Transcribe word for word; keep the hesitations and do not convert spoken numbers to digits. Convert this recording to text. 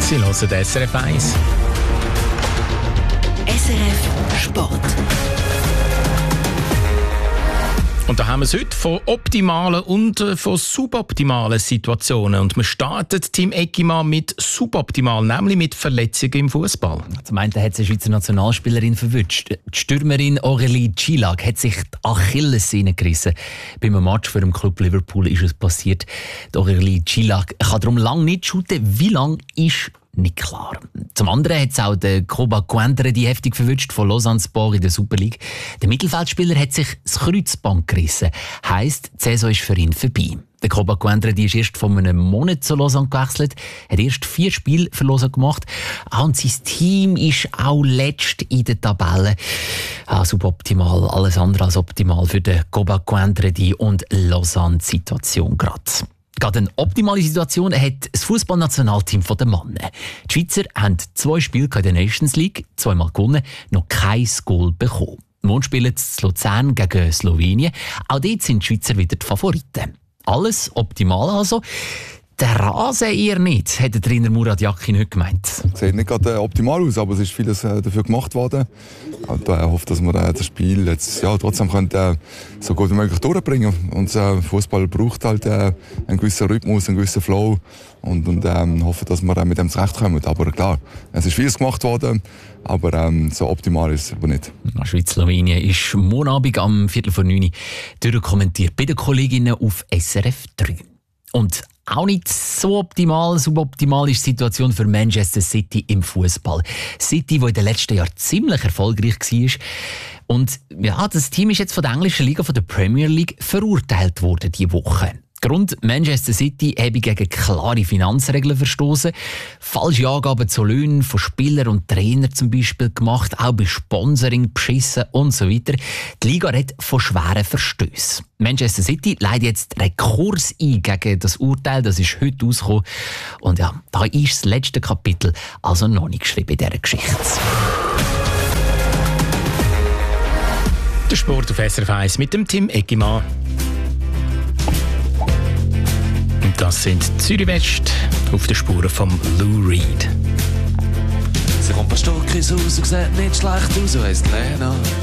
Sie hören S R F eins. S R F Sport. Und da haben wir es heute von optimalen und äh, von suboptimalen Situationen. Und wir starten Team Eckimann mit suboptimal, nämlich mit Verletzungen im Fußball. Zum einen hat eine Schweizer Nationalspielerin verwünscht. Die Stürmerin Aurélie Czilag hat sich die Achillessehne gerissen. Beim Match für den Club Liverpool ist es passiert. Die Aurélie Czilag kann darum lange nicht shooten. Wie lange ist nicht klar. Zum anderen hat es auch der Koba Coindre die heftig verwünscht von Lausanne Sport in der Super League. Der Mittelfeldspieler hat sich das Kreuzband gerissen. Heisst, die Saison ist für ihn vorbei. Der Koba Coindre die ist erst vor einem Monat zu Lausanne gewechselt, hat erst vier Spiele für Lausanne gemacht. Und sein Team ist auch letzt in der Tabelle. Ah, suboptimal, alles andere als optimal für den Koba Coindre und Lausanne-Situation gerade. Gerade eine optimale Situation hat das Fußballnationalteam der Männer. Die Schweizer haben zwei Spiele in der Nations League, zweimal gewonnen, noch kein Goal bekommen. Morgen spielen sie in Luzern gegen Slowenien. Auch dort sind die Schweizer wieder die Favoriten. Alles optimal also. Der Rasen eher nicht, hat der Trainer Murat Yakin heute gemeint. Es sieht nicht gerade äh, optimal aus, aber es ist vieles äh, dafür gemacht worden. Und äh, ich hoffe, dass wir äh, das Spiel jetzt ja, trotzdem können, äh, so gut wie möglich durchbringen können. Und äh, Fußball braucht halt äh, einen gewissen Rhythmus, einen gewissen Flow. Und, und ähm, hoffe, dass wir äh, mit dem zurechtkommen. Aber klar, es ist vieles gemacht worden, aber ähm, so optimal ist es aber nicht. Schweiz-Slowenien ist morgen Abend am Viertel vor neun durchkommentiert bei den Kolleginnen auf S R F drei. Und auch nicht so optimal, suboptimal ist die Situation für Manchester City im Fußball. City, das in den letzten Jahren ziemlich erfolgreich war. Und ja, das Team ist jetzt von der englischen Liga, von der Premier League, verurteilt worden diese Woche. Grund: Manchester City habe gegen klare Finanzregeln verstoßen, falsche Angaben zu Löhnen von Spielern und Trainern zum Beispiel gemacht, auch bei Sponsoring beschissen und so weiter. Die Liga redet von schweren Verstößen. Manchester City leitet jetzt Rekurs ein gegen das Urteil, das ist heute rausgekommen. Und ja, da ist das letzte Kapitel also noch nicht geschrieben in dieser Geschichte. Der Sport auf S R F eins mit dem Team Eckimann. Das sind Zürich West auf den Spuren von Lou Reed. Sie kommt ein Stück ins Haus und sieht nicht schlecht aus, so heisst Lena.